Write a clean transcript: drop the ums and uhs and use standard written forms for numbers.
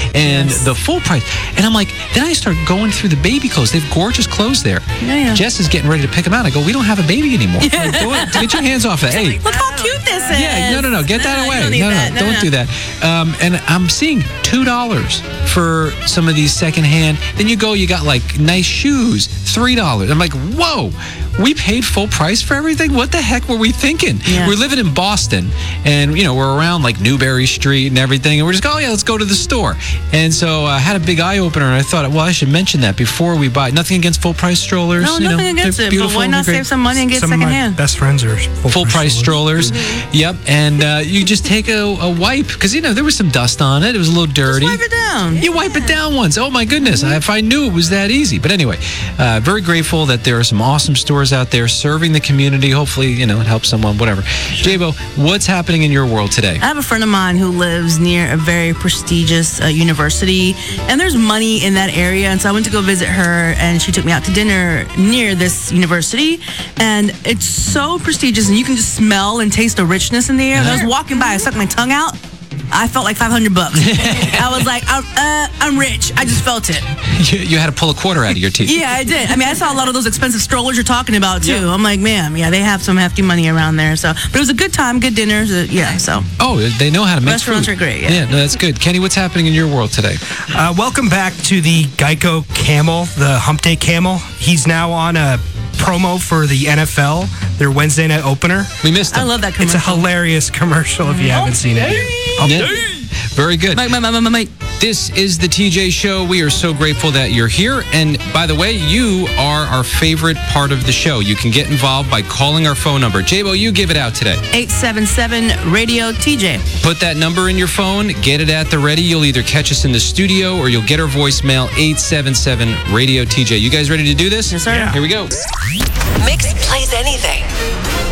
and the full price. And I'm like, then I start going through the baby clothes. They have gorgeous clothes there. Yeah. Jess is getting ready to pick them out. I go, we don't have a baby anymore. Like, get your hands off it. Hey. Look how cute this is. Yeah, no. Get that away. You don't need that. Don't do that. And I'm seeing $2 for some of these secondhand. Then you got like nice shoes, $3. I'm like, whoa. We paid full price for everything? What the heck were we thinking? Yeah. We're living in Boston, and, we're around like Newberry Street and everything, and we're just going, let's go to the store. And so I had a big eye-opener, and I thought, I should mention that before we buy. Nothing against full-price strollers. No, nothing against it, but why not save some money and get Some secondhand? of my best friends are full-price strollers. Yep, and you just take a wipe, because, there was some dust on it. It was a little dirty. Just wipe it down. You wipe it down once. Oh, my goodness. If I knew it was that easy. But anyway, very grateful that there are some awesome stores out there serving the community. Hopefully, it helps someone, whatever. Jabo, what's happening in your world today? I have a friend of mine who lives near a very prestigious university, and there's money in that area. And so I went to go visit her, and she took me out to dinner near this university. And it's so prestigious, and you can just smell and taste the richness in the air. As I was walking by, I stuck my tongue out. I felt like $500. I was like, I'm rich. I just felt it. You had to pull a quarter out of your teeth. Yeah, I did. I mean, I saw a lot of those expensive strollers you're talking about, too. Yeah. I'm like, man, they have some hefty money around there. So, but it was a good time, good dinner. So. Oh, they know how to make Restaurants food. are great, yeah. Yeah, no, that's good. Kenny, what's happening in your world today? Welcome back to the Geico Camel, the Hump Day Camel. He's now on a promo for the NFL, their Wednesday night opener. We missed him. I love that It's commercial. a hilarious commercial if you haven't seen it. Yeah. Very good. Mike. This is the TJ Show. We are so grateful that you're here. And by the way, you are our favorite part of the show. You can get involved by calling our phone number. Jabo, you give it out today. 877-RADIO-TJ. Put that number in your phone. Get it at the ready. You'll either catch us in the studio or you'll get our voicemail, 877-RADIO-TJ. You guys ready to do this? Yes, sir. Yeah. Here we go. Mix plays anything.